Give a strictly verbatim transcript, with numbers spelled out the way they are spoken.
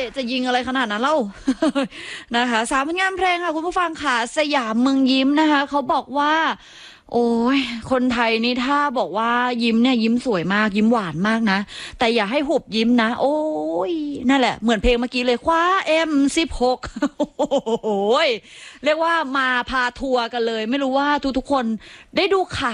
จะยิงอะไรขนาดนั้นเล่า นะคะสามผลงานเพลงค่ะคุณผู้ฟังค่ะสยามเมืองยิ้มนะคะเขาบอกว่าโอ้ยคนไทยนี่ถ้าบอกว่ายิ้มเนี่ยยิ้มสวยมากยิ้มหวานมากนะแต่อย่าให้หุบยิ้มนะโอ้ยนั่นแหละเหมือนเพลงเมื่อกี้เลยคว้าเอ็มสิบหกโอ้ยเรียกว่ามาพาทัวร์กันเลยไม่รู้ว่าทุกๆคนได้ดูข่าว